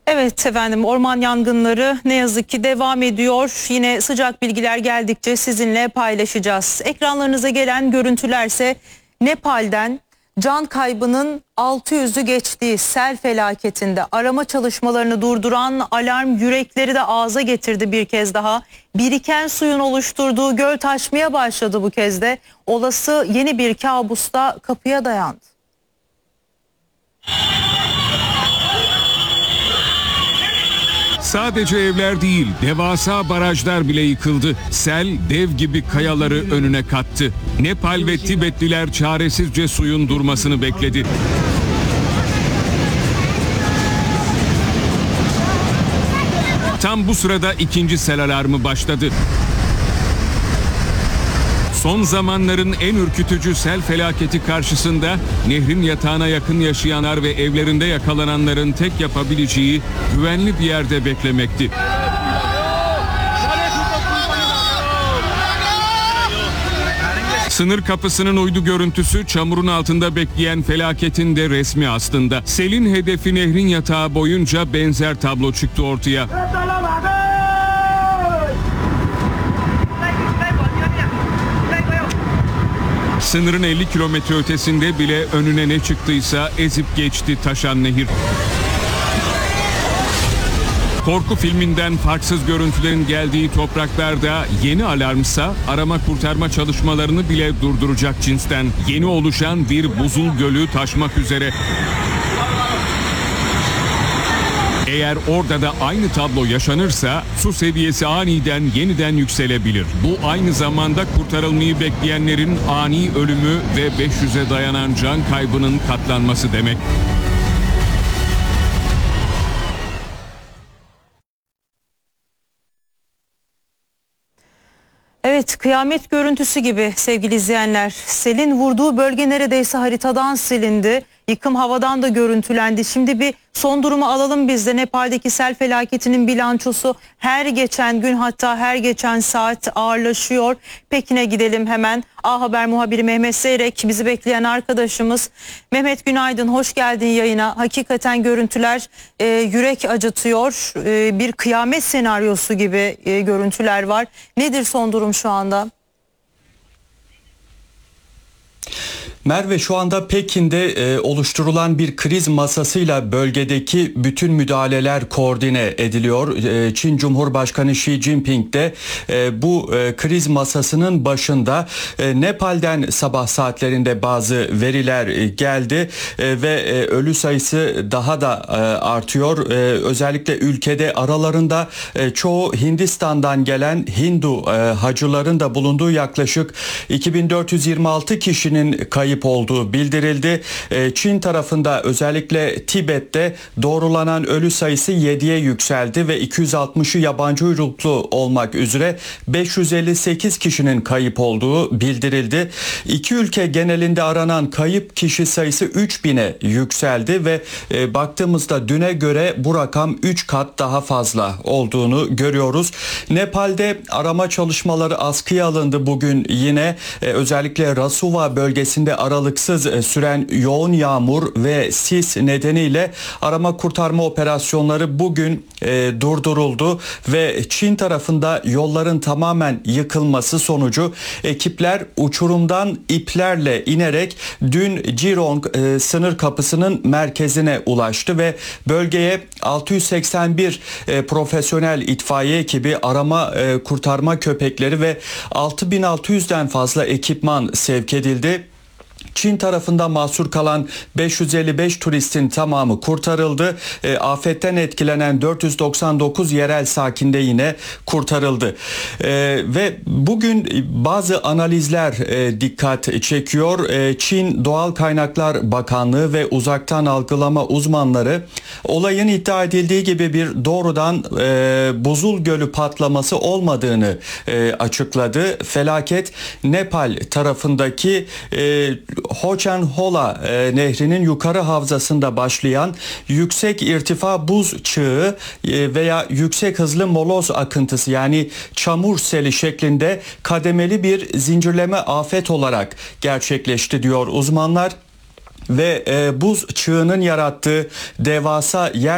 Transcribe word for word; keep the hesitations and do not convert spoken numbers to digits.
Evet efendim, orman yangınları ne yazık ki devam ediyor. Yine sıcak bilgiler geldikçe sizinle paylaşacağız. Ekranlarınıza gelen görüntülerse Nepal'den can kaybının altı yüzü geçtiği sel felaketinde arama çalışmalarını durduran alarm yürekleri de ağza getirdi bir kez daha. Biriken suyun oluşturduğu göl taşmaya başladı bu kez de. Olası yeni bir kabusta kapıya dayandı. Sadece evler değil, devasa barajlar bile yıkıldı. Sel dev gibi kayaları önüne kattı. Nepal ve Tibetliler çaresizce suyun durmasını bekledi. Tam bu sırada ikinci sel alarmı başladı. Son zamanların en ürkütücü sel felaketi karşısında nehrin yatağına yakın yaşayanlar ve evlerinde yakalananların tek yapabileceği güvenli bir yerde beklemekti. Sınır kapısının uydu görüntüsü çamurun altında bekleyen felaketin de resmi aslında. Selin hedefi nehrin yatağı boyunca benzer tablo çıktı ortaya. Sınırın elli kilometre ötesinde bile önüne ne çıktıysa ezip geçti taşan nehir. Korku filminden farksız görüntülerin geldiği topraklarda yeni alarmsa arama kurtarma çalışmalarını bile durduracak cinsten. Yeni oluşan bir buzul gölü taşmak üzere. Eğer orada da aynı tablo yaşanırsa su seviyesi aniden yeniden yükselebilir. Bu aynı zamanda kurtarılmayı bekleyenlerin ani ölümü ve beş yüze dayanan can kaybının katlanması demek. Evet, kıyamet görüntüsü gibi sevgili izleyenler. Selin vurduğu bölge neredeyse haritadan silindi. Yıkım havadan da görüntülendi. Şimdi bir son durumu alalım biz de. Nepal'deki sel felaketinin bilançosu her geçen gün, hatta her geçen saat ağırlaşıyor. Pekin'e gidelim hemen. A Haber muhabiri Mehmet Zeyrek bizi bekleyen arkadaşımız. Mehmet, günaydın, hoş geldin yayına. Hakikaten görüntüler e, yürek acıtıyor. E, bir kıyamet senaryosu gibi e, görüntüler var. Nedir son durum şu anda? Merve, şu anda Pekin'de e, oluşturulan bir kriz masasıyla bölgedeki bütün müdahaleler koordine ediliyor. E, Çin Cumhurbaşkanı Xi Jinping de e, bu e, kriz masasının başında. E, Nepal'den sabah saatlerinde bazı veriler e, geldi e, ve e, ölü sayısı daha da e, artıyor. E, özellikle ülkede aralarında e, çoğu Hindistan'dan gelen Hindu e, hacıların da bulunduğu yaklaşık iki bin dört yüz yirmi altı kişinin kayıp olduğu bildirildi. Çin tarafında özellikle Tibet'te doğrulanan ölü sayısı yediye yükseldi ve iki yüz altmışı yabancı uyruklu olmak üzere beş yüz elli sekiz kişinin kayıp olduğu bildirildi. İki ülke genelinde aranan kayıp kişi sayısı üç bine yükseldi ve e, baktığımızda düne göre bu rakam üç kat daha fazla olduğunu görüyoruz. Nepal'de arama çalışmaları askıya alındı bugün yine. E, özellikle Rasuva bölgesinde aralıksız süren yoğun yağmur ve sis nedeniyle arama kurtarma operasyonları bugün e, durduruldu ve Çin tarafında yolların tamamen yıkılması sonucu ekipler uçurumdan iplerle inerek dün Jirong e, sınır kapısının merkezine ulaştı ve bölgeye altı yüz seksen bir e, profesyonel itfaiye ekibi, arama e, kurtarma köpekleri ve altı bin altı yüzden fazla ekipman sevk edildi. Çin tarafında mahsur kalan beş yüz elli beş turistin tamamı kurtarıldı. E, afetten etkilenen dört yüz doksan dokuz yerel sakin de yine kurtarıldı. E, ve bugün bazı analizler e, dikkat çekiyor. E, Çin Doğal Kaynaklar Bakanlığı ve uzaktan algılama uzmanları olayın iddia edildiği gibi bir doğrudan e, buzul gölü patlaması olmadığını e, açıkladı. Felaket Nepal tarafındaki e, Hochen-Hola e, nehrinin yukarı havzasında başlayan yüksek irtifa buz çığı e, veya yüksek hızlı moloz akıntısı, yani çamur seli şeklinde kademeli bir zincirleme afet olarak gerçekleşti diyor uzmanlar. Ve e, buz çığının yarattığı devasa yer